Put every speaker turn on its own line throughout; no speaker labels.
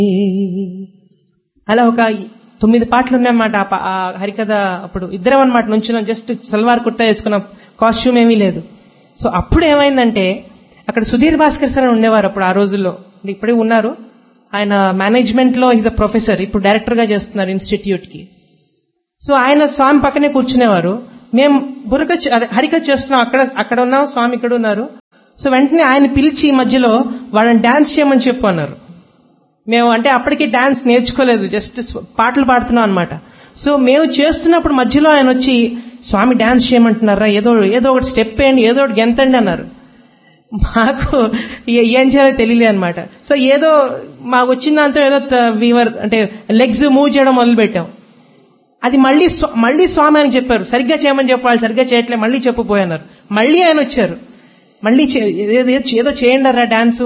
అలా ఒక 9 పాటలు ఉన్నాయన్నమాట. ఆ హరికథ అప్పుడు ఇద్దరం అనమాట నుంచున్నాం, జస్ట్ సల్వార్ కుర్తా వేసుకున్నాం, కాస్ట్యూమ్ ఏమీ లేదు. సో అప్పుడు ఏమైందంటే అక్కడ సుధీర్ భాస్కర్ సార్ అని ఉండేవారు అప్పుడు ఆ రోజుల్లో, ఇప్పుడే ఉన్నారు. ఆయన మేనేజ్మెంట్ లో ఈజ్ అ ప్రొఫెసర్, ఇప్పుడు డైరెక్టర్ గా చేస్తున్నారు ఇన్స్టిట్యూట్ కి. సో ఆయన స్వామి పక్కనే కూర్చునేవారు. మేము హరికథ చేస్తున్నాం, అక్కడ ఉన్నాం, స్వామి ఇక్కడ ఉన్నారు. సో వెంటనే ఆయన పిలిచి మధ్యలో వాళ్ళని డాన్స్ చేయమని చెప్పు అన్నారు. మేము అంటే అప్పటికి డాన్స్ నేర్చుకోలేదు, జస్ట్ పాటలు పాడుతున్నాం అనమాట. సో మేము చేస్తున్నప్పుడు మధ్యలో ఆయన వచ్చి, స్వామి డాన్స్ చేయమంటున్నారా, ఏదో ఒకటి స్టెప్ వేయండి, ఏదో ఒకటి గెంతండి అన్నారు. మాకు ఏం చేయాలో తెలియలే అనమాట. సో ఏదో మాకు వచ్చిన దాంతో ఏదో వీవర్ అంటే లెగ్స్ మూవ్ చేయడం మొదలు పెట్టాం. అది మళ్ళీ స్వామి అని చెప్పారు, సరిగ్గా చేయమని చెప్పాలి, సరిగ్గా చేయట్లే, మళ్ళీ చెప్పిపోయన్నారు. మళ్ళీ ఆయన వచ్చారు, మళ్ళీ ఏదో చేయండి రా డాన్సు,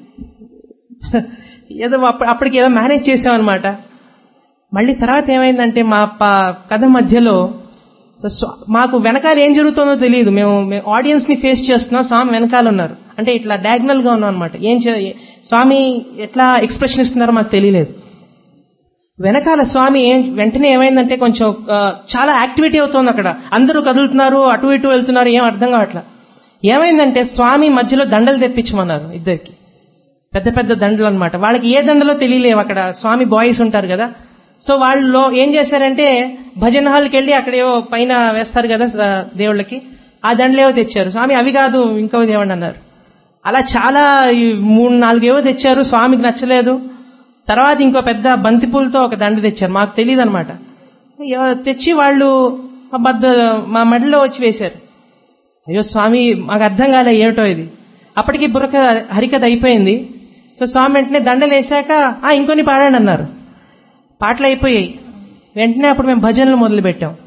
ఏదో అప్పటికి ఏదో మేనేజ్ చేసామన్నమాట. మళ్ళీ తర్వాత ఏమైందంటే మా కథ మధ్యలో మాకు వెనకాల ఏం జరుగుతుందో తెలియదు. మేము ఆడియన్స్ ని ఫేస్ చేస్తున్నాం, స్వామి వెనకాల ఉన్నారు, అంటే ఇట్లా డయాగ్నల్ గా ఉన్నాం అనమాట. స్వామి ఎట్లా ఎక్స్ప్రెషన్ ఇస్తున్నారో మాకు తెలియలేదు. వెనకాల స్వామి వెంటనే ఏమైందంటే కొంచెం చాలా యాక్టివిటీ అవుతోంది అక్కడ, అందరూ కదులుతున్నారు, అటు ఇటు వెళ్తున్నారు, ఏం అర్థం కావట్లా. ఏమైందంటే స్వామి మధ్యలో దండలు తెప్పించమన్నారు ఇద్దరికి, పెద్ద పెద్ద దండలు అనమాట. వాళ్ళకి ఏ దండలో తెలియలేవు, అక్కడ స్వామి బాయ్స్ ఉంటారు కదా. సో వాళ్ళు ఏం చేశారంటే భజన హాల్కి వెళ్ళి అక్కడేవో పైన వేస్తారు కదా దేవుళ్ళకి, ఆ దండలేవో తెచ్చారు. స్వామి అవి కాదు ఇంకో దేవుడు అన్నారు. అలా చాలా 3-4 ఏవో తెచ్చారు, స్వామికి నచ్చలేదు. తర్వాత ఇంకో పెద్ద బంతిపూలతో ఒక దండ తెచ్చారు, మాకు తెలియదు అనమాట. తెచ్చి వాళ్ళు మా మెడలో వచ్చి వేశారు. అయ్యో స్వామి మాకు అర్థం కాలే ఏమిటో ఇది. అప్పటికి హరికథ అయిపోయింది. సో స్వామి వెంటనే దండలు వేశాక ఇంకొన్ని పాడండి అన్నారు. పాటలు అయిపోయాయి. వెంటనే అప్పుడు మేము భజనలు మొదలు పెట్టాం.